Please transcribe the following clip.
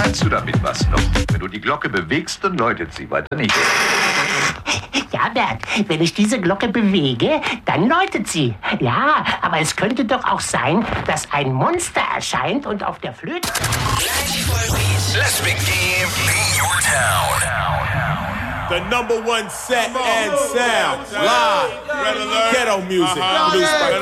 kannst du damit was noch. Wenn du die Glocke bewegst, dann läutet sie, weiter nicht. Ja, Bert, wenn ich diese Glocke bewege, dann läutet sie. Ja, aber es könnte doch auch sein, dass ein Monster erscheint und auf der Flöte... Let's begin Beat Your Town. The number one set and sound live. Ghetto music produced by